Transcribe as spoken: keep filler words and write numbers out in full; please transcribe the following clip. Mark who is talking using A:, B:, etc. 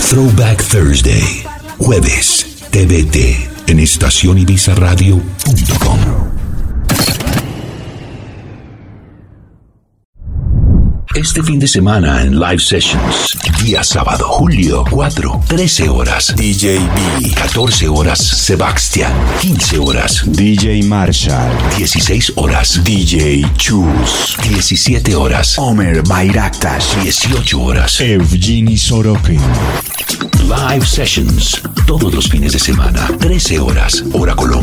A: Throwback Thursday, jueves, T V T, en estación ibiza radio punto com. Este fin de semana en Live Sessions, día sábado, julio cuatro, trece horas, D J B, catorce horas, Sebastian, quince horas,
B: D J Marshall,
A: dieciséis horas, D J Chus, diecisiete horas, Omer Bayraktas, dieciocho horas,
B: Evgeny Sorokin.
A: Live Sessions, todos los fines de semana, trece horas, hora Colombia.